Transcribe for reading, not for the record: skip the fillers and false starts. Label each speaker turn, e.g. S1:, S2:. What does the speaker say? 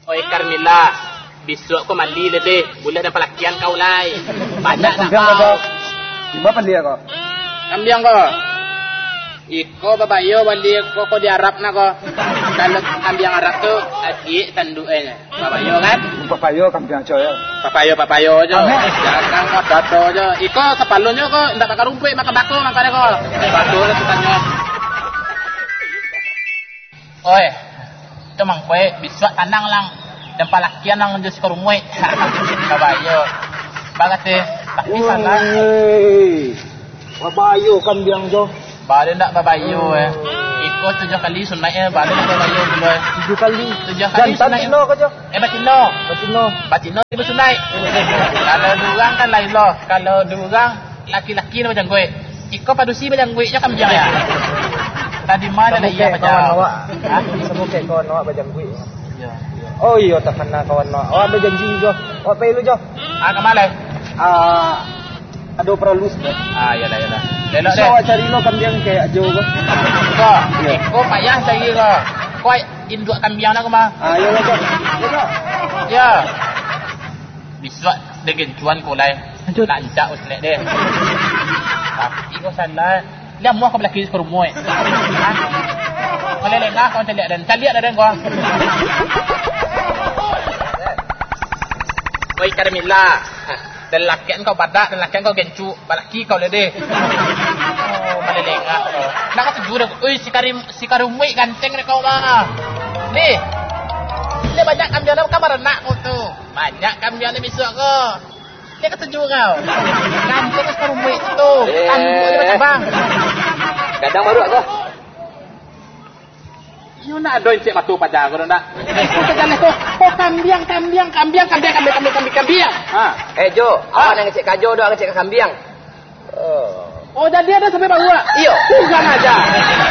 S1: Oi Carmilla, besok kau mandi lebih. Boleh dan pelakian kau lai. Banyak nak kau.
S2: Gimana pandia kau?
S1: Kambing kau. Iko babayo balik kau di Arab nak kau. Kalau kambing Arab tu adik tanduknya. Babayo kan?
S2: Babayo kambing aja ya.
S1: Papayo aja. Jangan kau dato aja. Iko kepalunnya kau ndak pakai rumput makan bako makanya kau. Bako tu tanya. Oi, itu mang kue biswa tanang lang dan palakian lang just kerumui. Babayo. Bagat deh. Tak bisa lah.
S2: Babayo kambing jo.
S1: Balik tak babayo Ikut 7 kali sunatnya balik babayo dulu.
S2: 7 kali.
S1: 7 kali sunat.
S2: Batino kau jo.
S1: Batino tiba sunat. Kalau durang kan lain loh. Kalau durang laki-laki macam gue. Ikut padusi macam gue je kambing ya. Tadi mana dah iya macam.
S2: Hah? Semua kayak kawan awak macam gue. Ya. Oh iya tak kena kawan awak. Awak ada janji jo. Awak pay lu jo.
S1: Ke mana?
S2: Ada peralus dah.
S1: Yalah. Lelok deh.
S2: So awak cari lo kambing kayak ajo ko.
S1: Kau payah cari ko. Kau induk kambing nak mah.
S2: Yalah jo.
S1: Ya. Biswa dengan cuan kau lai. Lancar uslet deh. Tapi kau salah. Dia mau kau belaki kerumui. Kau lelengah kau cari dan kau. Oi Carmilla. Dan laki kau badak dan laki kau gencu, balaki kau lede. Oh, malelengak kau. Nak kau tuju dah. Oi si Karumui ganteng ni kau mah. Ni. Dia banyak kambing dalam kamar nak kau tu. Banyak kambing ni besok kau. Dia kau tuju kau. Ganteng si Karumui tu. Tangguh dia macam bang.
S2: Gadang baru aku.
S1: You nak adoin cik matu pajar kau nak. Kau jalan tu. Oh kambing.
S2: Jo, awak nak ngecek kajo dah ngecek kambing.
S1: Oh, jadi ada sampai bawa.
S2: Iyo.
S1: Bukan aja.